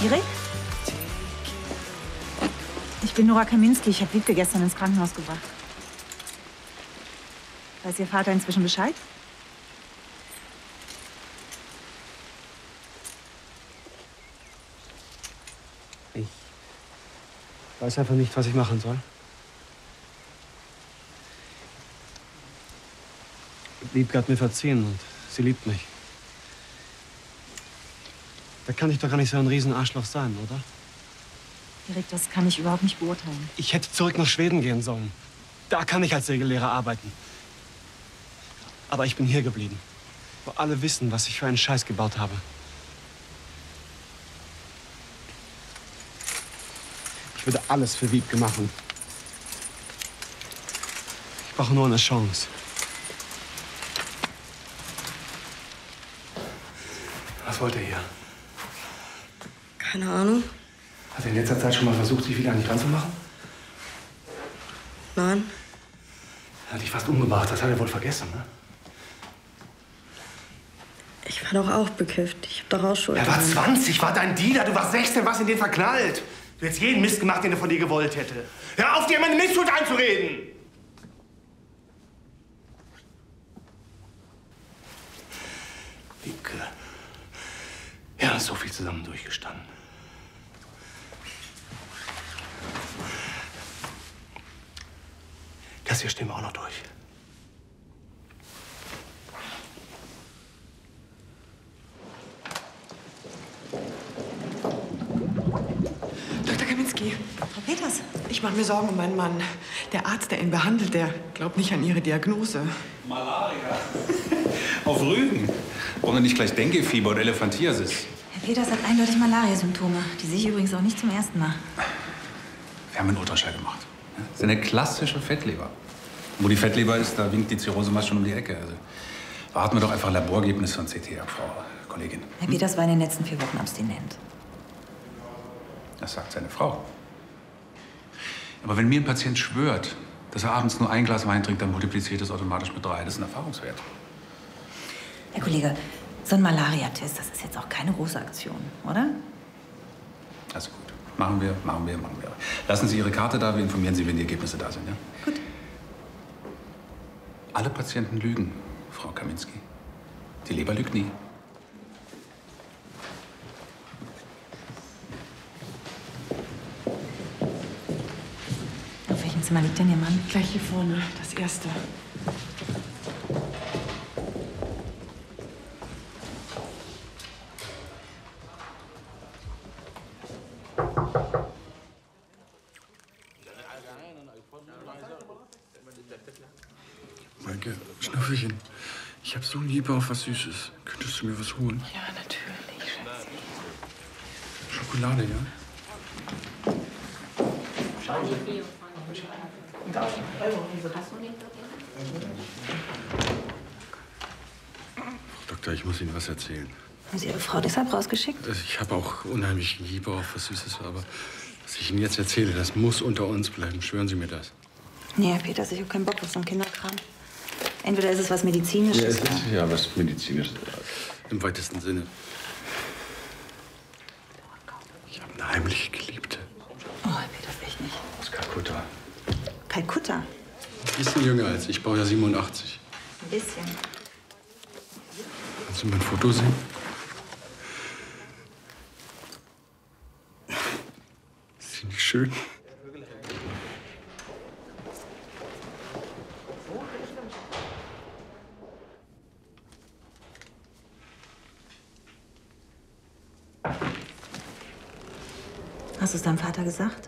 Erik? Ich bin Nora Kaminski. Ich habe Wiebke gestern ins Krankenhaus gebracht. Weiß Ihr Vater inzwischen Bescheid? Ich weiß einfach nicht, was ich machen soll. Wiebke hat mir verziehen und sie liebt mich. Da kann ich doch gar nicht so ein Riesenarschloch sein, oder? Erik, das kann ich überhaupt nicht beurteilen. Ich hätte zurück nach Schweden gehen sollen. Da kann ich als Segellehrer arbeiten. Aber ich bin hier geblieben, wo alle wissen, was ich für einen Scheiß gebaut habe. Ich würde alles für Wiebke machen. Ich brauche nur eine Chance. Was wollt ihr hier? Keine Ahnung. Hat er in letzter Zeit schon mal versucht, sich wieder an dich ranzumachen? Nein. Er hat dich fast umgebracht. Das hat er wohl vergessen, ne? Ich war doch auch bekifft. Ich hab doch auch Schuld. Er war 20, war dein Dealer. Du warst 16, warst in den verknallt. Du hättest jeden Mist gemacht, den er von dir gewollt hätte. Hör auf, dir meine Missschuld einzureden! Wiebke. Wir haben so viel zusammen durchgestanden. Das hier stehen wir auch noch durch. Dr. Kaminski, Frau Peters. ich mache mir Sorgen um meinen Mann. Der Arzt, der ihn behandelt, der glaubt nicht an Ihre Diagnose. Malaria. Auf Rügen. Braucht er nicht gleich Denguefieber oder Elephantiasis. Herr Peters hat eindeutig Malaria-Symptome. Die sehe ich übrigens auch nicht zum ersten Mal. Wir haben einen Ultraschall gemacht. Das ist eine klassische Fettleber. Wo die Fettleber ist, da winkt die Zirrhose meist schon um die Ecke. Also warten wir doch einfach Laborergebnis von CT ab, Frau Kollegin. Herr Peters war in den letzten 4 Wochen abstinent. Das sagt seine Frau. Aber wenn mir ein Patient schwört, dass er abends nur ein Glas Wein trinkt, dann multipliziert das automatisch mit 3. Das ist ein Erfahrungswert. Herr Kollege, so ein Malaria-Test, das ist jetzt auch keine große Aktion, oder? Also gut. Machen wir. Lassen Sie Ihre Karte da, wir informieren Sie, wenn die Ergebnisse da sind, ja? Gut. Alle Patienten lügen, Frau Kaminski. Die Leber lügt nie. Auf welchem Zimmer liegt denn Ihr Mann? Gleich hier vorne, das erste. Maike, Schnüffelchen, ich hab so einen Lieber auf was Süßes. Könntest du mir was holen? Ja, natürlich, Schatzi. Schokolade, ja? Frau Doktor, ich muss Ihnen was erzählen. Haben Sie Ihre Frau deshalb rausgeschickt? Ich habe auch unheimlich Lieber auf was Süßes, aber was ich Ihnen jetzt erzähle, das muss unter uns bleiben. Schwören Sie mir das. Nee, Herr Peters, ich habe keinen Bock auf so einen Kinderkram. Entweder ist es was Medizinisches. Ja, es ist ja was Medizinisches. Im weitesten Sinne. Ich habe eine heimliche Geliebte. Oh, Herr Peters, echt nicht. Aus Kalkutta. Kalkutta? Ein bisschen jünger als ich, Baujahr 87. Ein bisschen. Kannst du mein Foto sehen? Ist sie nicht schön? Hast du es deinem Vater gesagt?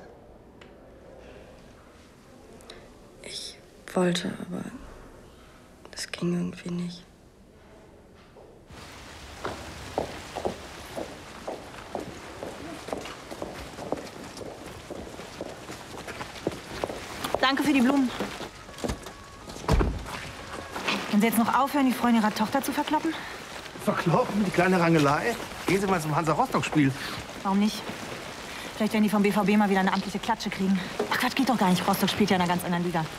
Ich wollte, aber das ging irgendwie nicht. Danke für die Blumen. Können Sie jetzt noch aufhören, die Freundin Ihrer Tochter zu verkloppen? Verkloppen, die kleine Rangelei? Gehen Sie mal zum Hansa-Rostock-Spiel. Warum nicht? Vielleicht werden die vom BVB mal wieder eine amtliche Klatsche kriegen. Ach Quatsch, geht doch gar nicht. Rostock spielt ja in einer ganz anderen Liga.